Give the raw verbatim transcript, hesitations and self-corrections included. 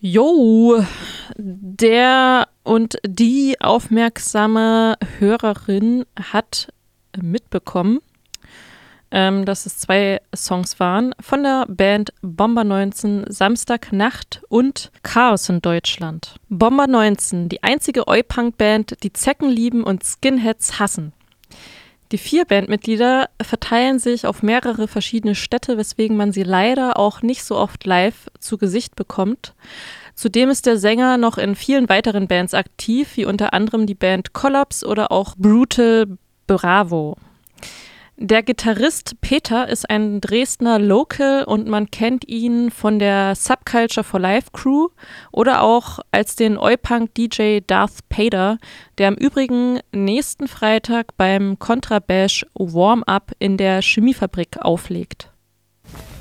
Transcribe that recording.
Jo, der und die aufmerksame Hörerin hat mitbekommen, ähm, dass es zwei Songs waren von der Band Bomber neunzehn, Samstagnacht und Chaos in Deutschland. Bomber neunzehn, die einzige Oi-Punk-Band, die Zecken lieben und Skinheads hassen. Die vier Bandmitglieder verteilen sich auf mehrere verschiedene Städte, weswegen man sie leider auch nicht so oft live zu Gesicht bekommt. Zudem ist der Sänger noch in vielen weiteren Bands aktiv, wie unter anderem die Band Collapse oder auch Brutal Bravo. Der Gitarrist Peter ist ein Dresdner Local und man kennt ihn von der Subculture for Life Crew oder auch als den Oi-Punk-D J Darth Pader, der im Übrigen nächsten Freitag beim Contrabash Warm-Up in der Chemiefabrik auflegt.